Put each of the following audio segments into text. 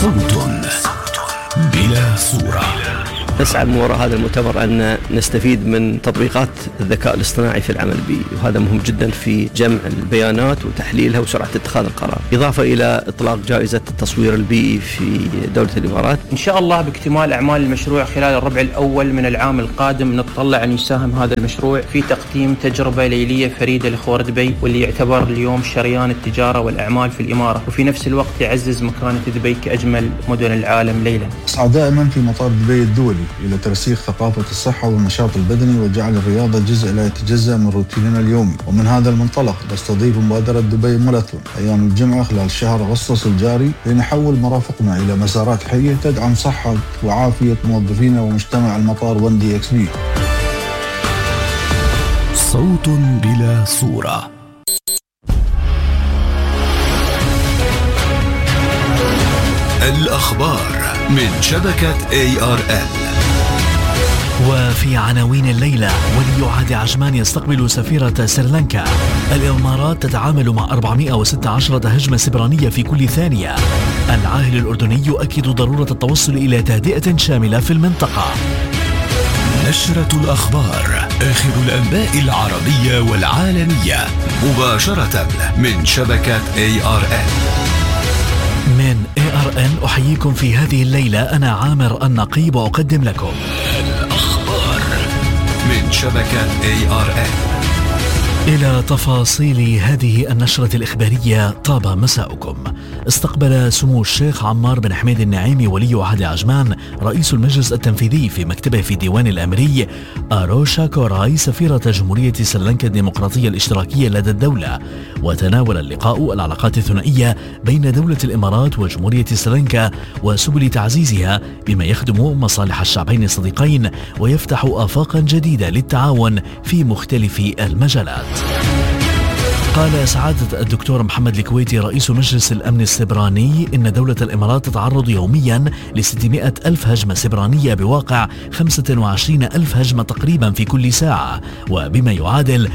صوت بلا صورة. نسعى من وراء هذا المؤتمر أن نستفيد من تطبيقات الذكاء الاصطناعي في العمل البيئي، وهذا مهم جدا في جمع البيانات وتحليلها وسرعة اتخاذ القرار، إضافة إلى إطلاق جائزة التصوير البيئي في دولة الإمارات. إن شاء الله باكتمال أعمال المشروع خلال الربع الأول من العام القادم نتطلع أن يساهم هذا المشروع في تقديم تجربة ليلية فريدة لخور دبي، واللي يعتبر اليوم شريان التجارة والأعمال في الإمارة، وفي نفس الوقت يعزز مكانة دبي كأجمل مدن العالم ليلا. أسعى دائما في مطار دبي الدولي إلى ترسيخ ثقافة الصحة والنشاط البدني وجعل الرياضة جزء لا يتجزأ من روتيننا اليومي. ومن هذا المنطلق نستضيف مبادرة دبي ماراثون أيام الجمعة خلال شهر أغسطس الجاري لنحول مرافقنا إلى مسارات حية تدعم صحة وعافية موظفينا ومجتمع المطار وندي إكس بي. صوت بلا صورة. الأخبار من شبكة ARN. وفي عناوين الليلة: ولي عهد عجمان يستقبل سفيرة سريلانكا. الإمارات تتعامل مع 416 هجمة سبرانية في كل ثانية. العاهل الأردني يؤكد ضرورة التوصل إلى تهدئة شاملة في المنطقة. نشرة الأخبار، آخر الأنباء العربية والعالمية، مباشرة من شبكة ARN. من ARN أحييكم في هذه الليلة. أنا عامر النقيب وأقدم لكم الأخبار من شبكة ARN. إلى تفاصيل هذه النشرة الإخبارية. طاب مساؤكم. استقبل سمو الشيخ عمار بن حميد النعيمي ولي عهد عجمان رئيس المجلس التنفيذي في مكتبه في الديوان الأميري آروشا كوراي سفيرة جمهورية سريلانكا الديمقراطية الاشتراكية لدى الدولة. وتناول اللقاء العلاقات الثنائية بين دولة الإمارات وجمهورية سريلانكا وسبل تعزيزها بما يخدم مصالح الشعبين الصديقين ويفتح آفاقا جديدة للتعاون في مختلف المجالات. قال سعادة الدكتور محمد الكويتي رئيس مجلس الأمن السبراني إن دولة الإمارات تتعرض يوميا ل600 ألف هجمة سبرانية بواقع 25 ألف هجمة تقريبا في كل ساعة، وبما يعادل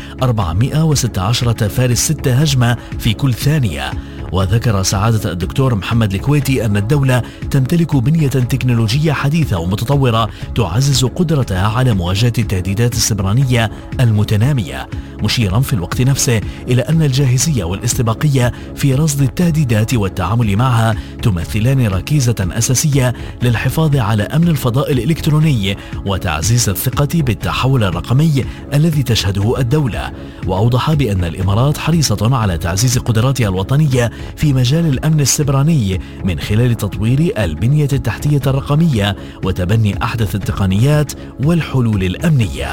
416 فارس 6 هجمة في كل ثانية. وذكر سعادة الدكتور محمد الكويتي أن الدولة تمتلك بنية تكنولوجية حديثة ومتطورة تعزز قدرتها على مواجهة التهديدات السبرانية المتنامية، مشيرا في الوقت نفسه إلى أن الجاهزية والاستباقية في رصد التهديدات والتعامل معها تمثلان ركيزة أساسية للحفاظ على أمن الفضاء الإلكتروني وتعزيز الثقة بالتحول الرقمي الذي تشهده الدولة. وأوضح بأن الإمارات حريصة على تعزيز قدراتها الوطنية في مجال الأمن السبراني من خلال تطوير البنية التحتية الرقمية وتبني أحدث التقنيات والحلول الأمنية.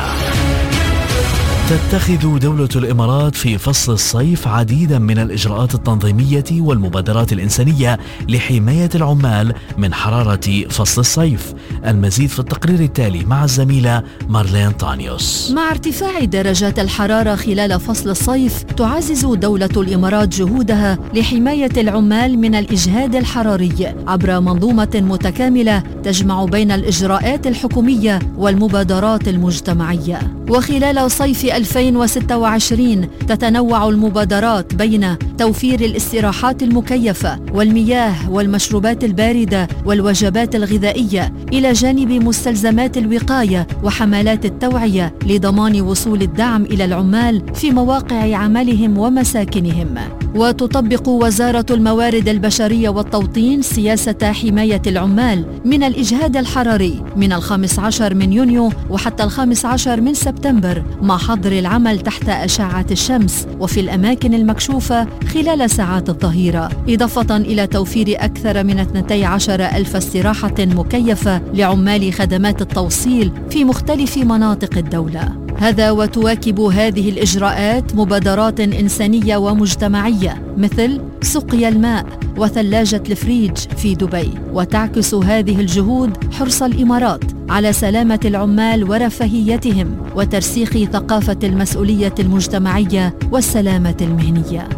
تتخذ دولة الإمارات في فصل الصيف عديدا من الإجراءات التنظيمية والمبادرات الإنسانية لحماية العمال من حرارة فصل الصيف. المزيد في التقرير التالي مع الزميلة مارلين طانيوس. مع ارتفاع درجات الحرارة خلال فصل الصيف، تعزز دولة الإمارات جهودها لحماية العمال من الإجهاد الحراري عبر منظومة متكاملة تجمع بين الإجراءات الحكومية والمبادرات المجتمعية. وخلال صيف 2026 تتنوع المبادرات بين توفير الاستراحات المكيفة والمياه والمشروبات الباردة والوجبات الغذائية إلى جانب مستلزمات الوقاية وحملات التوعية لضمان وصول الدعم إلى العمال في مواقع عملهم ومساكنهم. وتطبق وزارة الموارد البشرية والتوطين سياسة حماية العمال من الإجهاد الحراري من 15 من يونيو وحتى 15 من سبتمبر، مع حظر العمل تحت أشعة الشمس وفي الأماكن المكشوفة خلال ساعات الظهيرة، إضافة إلى توفير أكثر من 12 ألف استراحة مكيفة لعمال خدمات التوصيل في مختلف مناطق الدولة. هذا وتواكب هذه الإجراءات مبادرات إنسانية ومجتمعية مثل سقيا الماء وثلاجة الفريج في دبي. وتعكس هذه الجهود حرص الإمارات على سلامة العمال ورفاهيتهم وترسيخ ثقافة المسؤولية المجتمعية والسلامة المهنية.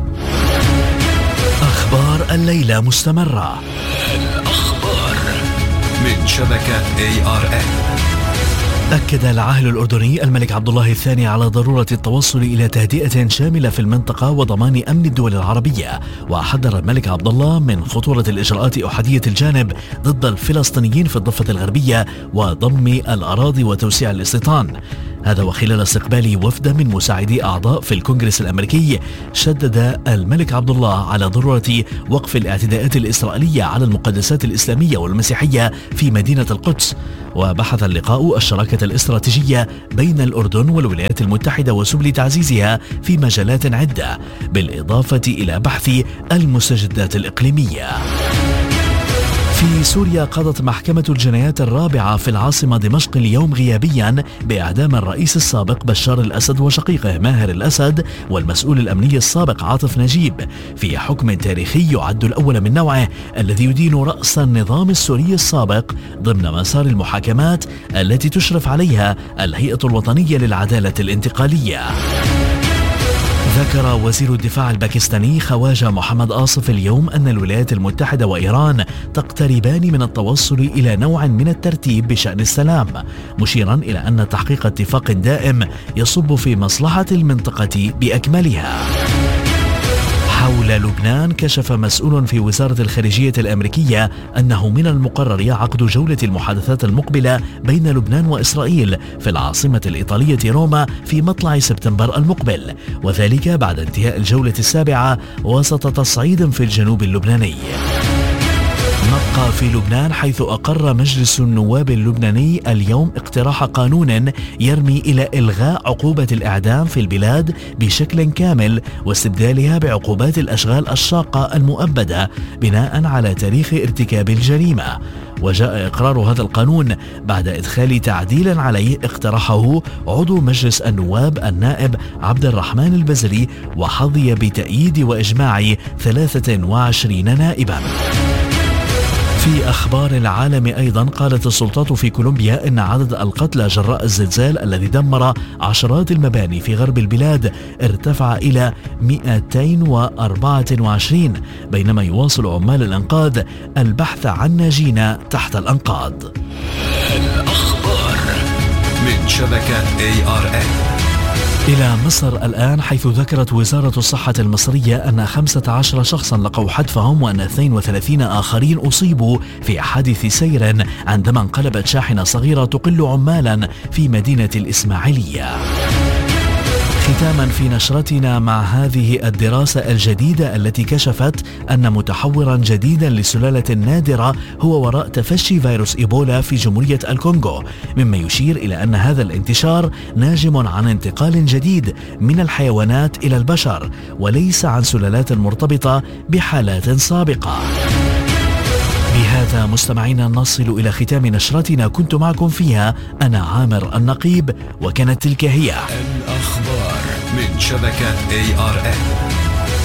أخبار الليلة مستمرة. الأخبار من شبكة ARN. أكد العاهل الأردني الملك عبد الله الثاني على ضرورة التوصل إلى تهدئة شاملة في المنطقة وضمان أمن الدول العربية، وحذر الملك عبد الله من خطورة الإجراءات أحادية الجانب ضد الفلسطينيين في الضفة الغربية وضم الأراضي وتوسيع الاستيطان. هذا وخلال استقبال وفد من مساعدي أعضاء في الكونغرس الأمريكي، شدد الملك عبد الله على ضرورة وقف الاعتداءات الإسرائيلية على المقدسات الإسلامية والمسيحية في مدينة القدس. وبحث اللقاء الشراكة الاستراتيجية بين الأردن والولايات المتحدة وسبل تعزيزها في مجالات عدة، بالإضافة إلى بحث المستجدات الإقليمية. في سوريا قضت محكمة الجنايات الرابعة في العاصمة دمشق اليوم غيابيا بإعدام الرئيس السابق بشار الأسد وشقيقه ماهر الأسد والمسؤول الأمني السابق عاطف نجيب، في حكم تاريخي يعد الأول من نوعه الذي يدين رأس النظام السوري السابق ضمن مسار المحاكمات التي تشرف عليها الهيئة الوطنية للعدالة الانتقالية. ذكر وزير الدفاع الباكستاني خواجة محمد آصف اليوم أن الولايات المتحدة وإيران تقتربان من التوصل إلى نوع من الترتيب بشأن السلام، مشيرا إلى أن تحقيق اتفاق دائم يصب في مصلحة المنطقة بأكملها. حول لبنان، كشف مسؤول في وزارة الخارجية الأمريكية أنه من المقرر عقد جولة المحادثات المقبلة بين لبنان وإسرائيل في العاصمة الإيطالية روما في مطلع سبتمبر المقبل، وذلك بعد انتهاء الجولة السابعة وسط تصعيد في الجنوب اللبناني. نبقى في لبنان، حيث أقر مجلس النواب اللبناني اليوم اقتراح قانون يرمي إلى إلغاء عقوبة الإعدام في البلاد بشكل كامل واستبدالها بعقوبات الأشغال الشاقة المؤبدة بناء على تاريخ ارتكاب الجريمة. وجاء إقرار هذا القانون بعد إدخال تعديل عليه اقترحه عضو مجلس النواب النائب عبد الرحمن البزري، وحظي بتأييد وإجماع 23 نائبا. في أخبار العالم أيضا، قالت السلطات في كولومبيا إن عدد القتلى جراء الزلزال الذي دمر عشرات المباني في غرب البلاد ارتفع إلى 224، بينما يواصل عمال الإنقاذ البحث عن ناجين تحت الأنقاض. الأخبار من شبكة ARN. إلى مصر الآن، حيث ذكرت وزارة الصحة المصرية أن 15 شخصا لقوا حتفهم وأن 32 آخرين أصيبوا في حادث سير عندما انقلبت شاحنة صغيرة تقل عمالا في مدينة الإسماعيلية. ختاما في نشرتنا مع هذه الدراسة الجديدة التي كشفت أن متحورا جديدا لسلالة نادرة هو وراء تفشي فيروس إيبولا في جمهورية الكونغو، مما يشير إلى أن هذا الانتشار ناجم عن انتقال جديد من الحيوانات إلى البشر وليس عن سلالات مرتبطة بحالات سابقة. بهذا مستمعينا نصل إلى ختام نشرتنا، كنت معكم فيها أنا عامر النقيب، وكانت تلك هي الأخبار من شبكة ARN.